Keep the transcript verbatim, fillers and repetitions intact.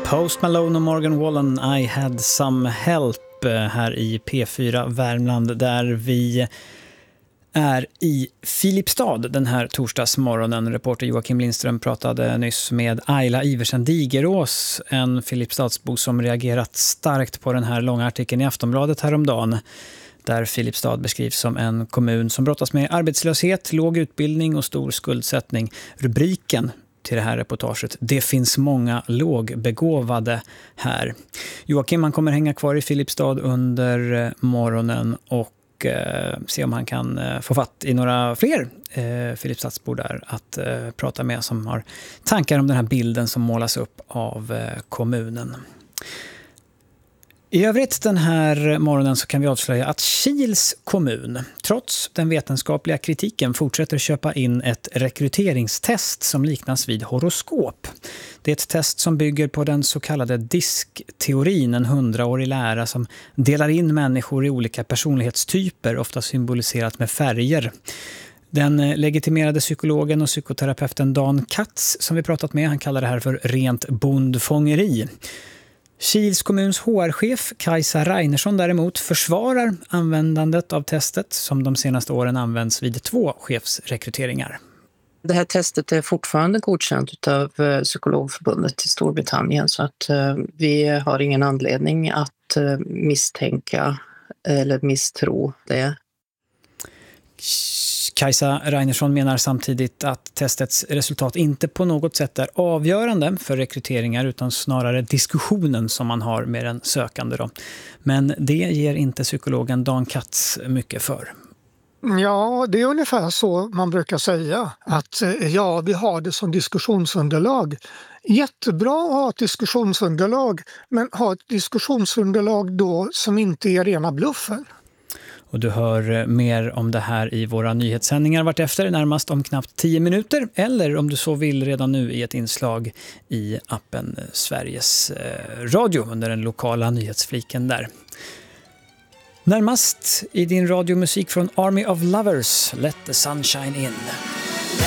Post Malone och Morgan Wallen, I had some help, här i P fyra Värmland, där vi är i Filipstad den här torsdagsmorgonen. Reporter Joakim Lindström pratade nyss med Ayla Iversen Digerås, en Filipstadsbo som reagerat starkt på den här långa artikeln i Aftonbladet häromdagen, där Filipstad beskrivs som en kommun som brottas med arbetslöshet, låg utbildning och stor skuldsättning. Rubriken till det här reportaget: det finns många lågbegåvade här. Joakim, man kommer hänga kvar i Filipstad under morgonen och eh, se om han kan eh, få fatt i några fler eh, Filipstadsbor där att eh, prata med, som har tankar om den här bilden som målas upp av eh, kommunen. I övrigt den här morgonen så kan vi avslöja att Kils kommun, trots den vetenskapliga kritiken, fortsätter köpa in ett rekryteringstest som liknas vid horoskop. Det är ett test som bygger på den så kallade diskteorin, en hundraårig lära som delar in människor i olika personlighetstyper, ofta symboliserat med färger. Den legitimerade psykologen och psykoterapeuten Dan Katz, som vi pratat med, han kallar det här för rent bondfångeri. Kils kommuns H R-chef Kajsa Reinersson däremot försvarar användandet av testet, som de senaste åren används vid två chefsrekryteringar. Det här testet är fortfarande godkänt av Psykologförbundet i Storbritannien, så att vi har ingen anledning att misstänka eller misstro det. Kajsa Reinersson menar samtidigt att testets resultat inte på något sätt är avgörande för rekryteringar, utan snarare diskussionen som man har med den sökande då. Men det ger inte psykologen Dan Katz mycket för. Ja, det är ungefär så man brukar säga, att ja, vi har det som diskussionsunderlag. Jättebra att ha ett diskussionsunderlag, men ha ett diskussionsunderlag då som inte är rena bluffen. Och du hör mer om det här i våra nyhetssändningar vart efter, närmast om knappt tio minuter, eller om du så vill redan nu i ett inslag i appen Sveriges Radio under den lokala nyhetsfliken där. Närmast i din radiomusik från Army of Lovers, Let the Sunshine In.